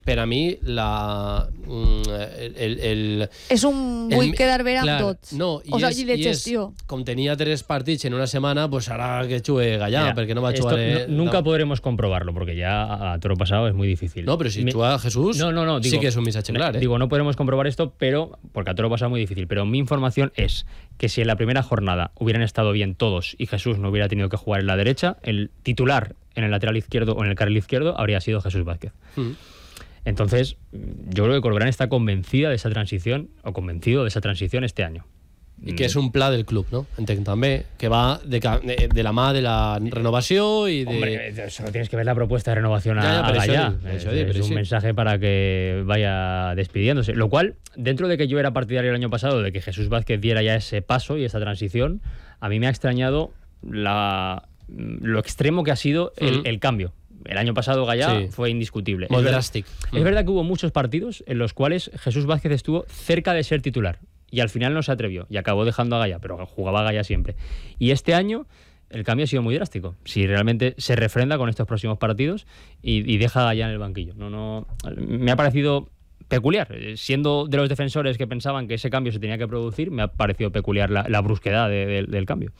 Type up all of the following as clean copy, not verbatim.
per a mi és un vull quedar bé amb tots. No, i de gestió. Com tenia 3 partits en una semana, pues hará que juegue Gallá, perquè no va a jugar... Nunca podremos comprobarlo, porque ya a toro pasado es muy difícil. No, pero si juega Jesús, digo, sí que es un mensaje claro. Digo, no podremos comprobar esto, pero porque a toro pasado es muy difícil. Pero mi información es que si en la primera jornada hubieran estado bien todos y Jesús no hubiera tenido que jugar en la derecha, el titular en el lateral izquierdo o en el carril izquierdo habría sido Jesús Vázquez. Entonces, yo creo que Corberán está convencida de esa transición, o convencido de esa transición este año. I que és un pla del club, no? Entenc també, que va de la mà de la renovació y de... Hombre, solo tienes que ver la propuesta de renovación a Gallá. Es un mensaje para que vaya despidiéndose. Lo cual, dentro de que yo era partidario el año pasado de que Jesús Vázquez diera ya ese paso y esa transición, a mí me ha extrañado lo extremo que ha sido el cambio. El año pasado Gallá fue indiscutible. Muy drástico. Es verdad que hubo muchos partidos en los cuales Jesús Vázquez estuvo cerca de ser titular y al final no se atrevió y acabó dejando a Gallá, pero jugaba a Gallá siempre. Y este año el cambio ha sido muy drástico. Si realmente se refrenda con estos próximos partidos y deja a Gallá en el banquillo. No, me ha parecido peculiar. Siendo de los defensores que pensaban que ese cambio se tenía que producir, me ha parecido peculiar la brusquedad del cambio.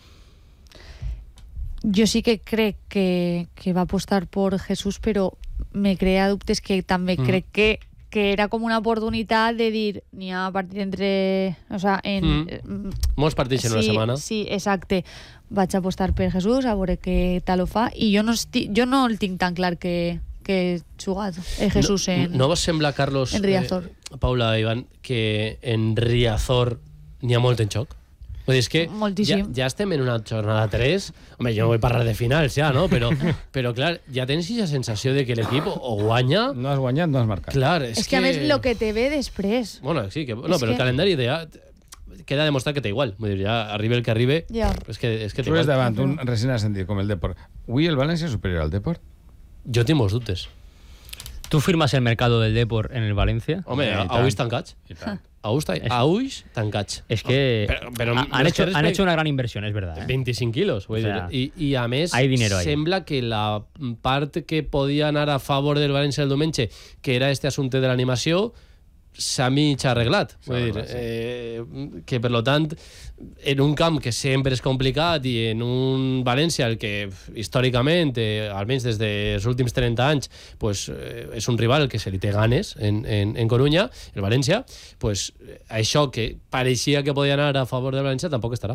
Jo sí que crec que va apostar per Jesús, però me crea dubtes que també crec que era com una oportunitat de dir n'hi ha partit entre... O sea, molts partits en una setmana. Sí, exacte. Vaig apostar per Jesús, a veure què tal ho fa, i jo no el tinc tan clar que jugat Jesús no vos sembla, Carlos, en Riazor? Paula, Iván, que en Riazor n'hi ha molt en xoc? Vull dir, és que ja estem en una jornada 3. Home, jo no vull parlar de finals ja, no? Però clar, ja tens aquesta sensació de que l'equip o guanya... No has guanyat, no has marcat. Clar, és que a més el que te ve després... Bueno, sí, però el calendari ja queda demostrat que té igual. Vull dir, ja arriba el que arriba... És que té igual. Tu és davant un recent ascendit com el Depor. Avui el València és superior al Depor? Jo tinc molts dubtes. ¿Tú firmas el mercado del Depor en el Valencia? Home, avui estan cats. Auix tancats. Es que han hecho una gran inversión, es verdad. 25 quilos. O sea, i a més, sembla que la part que podia anar a favor del València el diumenge, que era este assumpte de l'animació, s'ha mig arreglat. Vull dir, que per tant, en un camp que sempre és complicat i en un València el que històricament, almenys des dels últims 30 anys, pues, és un rival que se li té ganes en Corunya, el València, pues, això que pareixia que podia anar a favor del València tampoc estarà.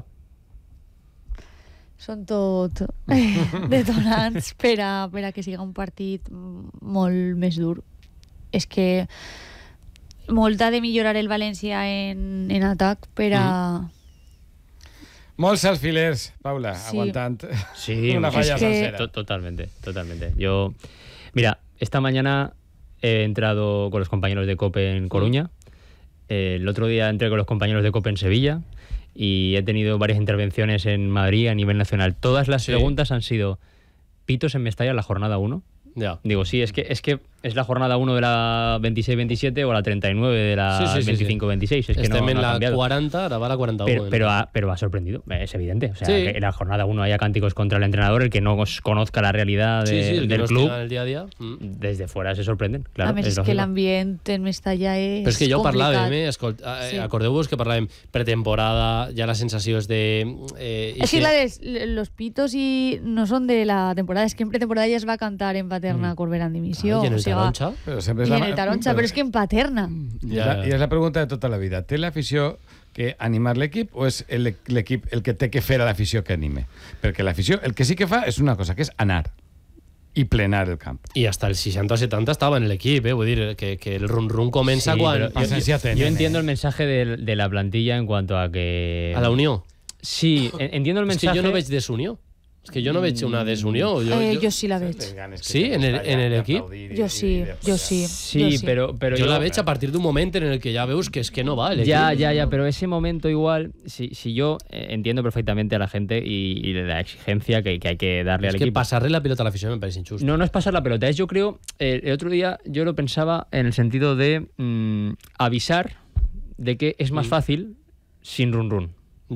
Són tot detonants per a que siga un partit molt més dur. És que molt ha de millorar el València en atac per a... Molts alfilers, Paula, aguantant una falla sencera. Totalmente. Mira, esta mañana he entrado con los compañeros de COPE en Coruña, el otro día entré con los compañeros de COPE en Sevilla y he tenido varias intervenciones en Madrid a nivel nacional. Todas las preguntas han sido: ¿pitos en Mestalla la jornada 1? Ya. Digo, sí, es que es la jornada 1 de la 26-27 o la 39 de la 25-26. Es que estem en la 40, ahora va la 41. Pero ha sorprendido, es evidente. O sea, que en la jornada 1 haya cánticos contra el entrenador, el que no conozca la realidad del club. El día a día. Desde fuera se sorprenden. Claro, a més, és que l'ambient en Mestalla és però és que ja ho complicat. parlàvem, acordeu-vos que parlàvem pretemporada, ja la sensació és de... És que clar, los pitos no són de la temporada, és que en pretemporada ja es va cantar en Paterna Corberán dimissió. I en el Taronja? Però és que en Paterna. I és la pregunta de tota la vida. Té l'afició que animar l'equip o és l'equip el que té que fer a l'afició que anime? Perquè l'afició el que sí que fa és una cosa, que és anar i plenar el camp. I hasta el 60 o 70 estava en l'equip, vull dir, que el rum-rum comença quan... Yo entiendo el mensaje de la plantilla en cuanto a que... A la unió. Sí, entiendo el mensaje... És que jo no veig desunió. És que jo no veig una desunió. Jo sí la veig. Sí, en l'equip? Jo sí. Sí, pero yo la veig a partir de un momento en el que ya veus que es que no va el equipo. Ya, pero ese momento igual, si yo entiendo perfectamente a la gente y la exigencia que hay que darle al equipo. Es que pasarle la pelota a la afición me parece injusto. No es pasar la pelota, yo creo, el otro día yo lo pensaba en el sentido de avisar de que es más fácil sin run-run. Ya.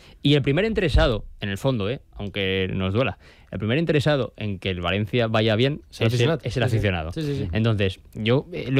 Y el primer interesado, en el fondo, aunque nos duela, el primer interesado en que el Valencia vaya bien es el aficionado. Sí. Entonces, yo